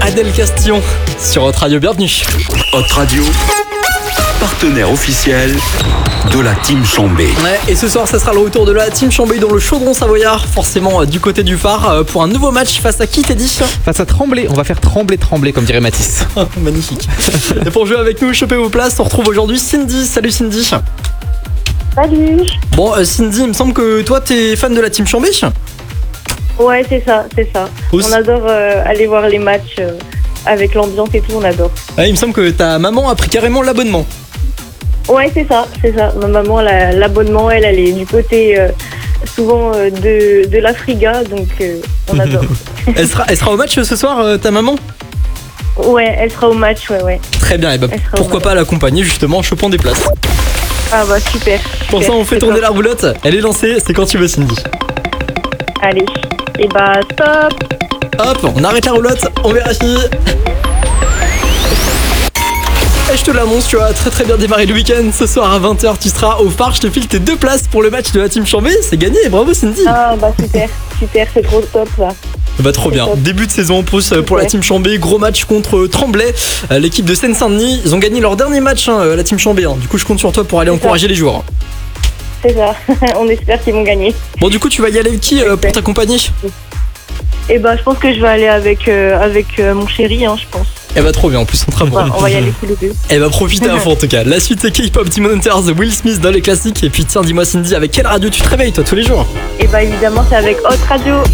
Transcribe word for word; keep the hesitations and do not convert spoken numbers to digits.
Adèle Castillon sur Hot Radio, bienvenue. Hot Radio, partenaire officiel de la Team Chambé. Ouais, et ce soir, ça sera le retour de la Team Chambé dans le chaudron savoyard, forcément euh, du côté du phare, euh, pour un nouveau match face à qui, Teddy? Face à Tremblay, on va faire trembler, trembler, comme dirait Mathis. Magnifique. Et pour jouer avec nous, choper vos places, on retrouve aujourd'hui Cindy. Salut Cindy. Salut. Bon, euh, Cindy, il me semble que toi, t'es fan de la Team Chambé? Ouais, c'est ça, c'est ça. Aussi- On adore euh, aller voir les matchs euh, avec l'ambiance et tout, on adore. Ouais, il me semble que ta maman a pris carrément l'abonnement. Ouais, c'est ça, c'est ça. Ma maman, la- l'abonnement, elle, elle est du côté euh, souvent euh, de, de l'Africa, donc euh, on adore. Elle sera, elle sera au match ce soir, euh, ta maman? Ouais, elle sera au match, ouais, ouais. Très bien, et bah, Elle sera au pourquoi match. pas l'accompagner justement en chopant des places. Ah bah super. Pour ça, super, on fait c'est tourner top. la roulotte. Elle est lancée, c'est quand tu veux, Cindy. Allez, et bah stop. Hop, on arrête la roulotte, on vérifie. Et je te l'annonce, tu as très très bien démarré le week-end. Ce soir à vingt heures, tu seras au phare. Je te file tes deux places pour le match de la Team Chambé. C'est gagné, bravo Cindy. Ah bah super, super, c'est trop top ça. Bah trop bien. top. Début de saison en plus euh, pour la Super. Team Chambé. Gros match contre euh, Tremblay, euh, l'équipe de Seine-Saint-Denis. Ils ont gagné leur dernier match, hein, euh, la Team Chambé. hein. Du coup, je compte sur toi pour aller C'est encourager les joueurs. C'est ça, on espère qu'ils vont gagner. Bon, du coup, tu vas y aller avec qui euh, pour Super. t'accompagner? Et bah je pense que je vais aller avec, euh, avec euh, mon chéri, hein, je pense. Eh bah trop bien, en plus on travaille. Ouais, on va y aller tous les deux. Eh bah profitez à fond en tout cas. La suite c'est K-pop, Demon Hunters, Will Smith dans les classiques. Et puis tiens, dis-moi Cindy, avec quelle radio tu te réveilles toi tous les jours? Et bah évidemment c'est avec Hot Radio.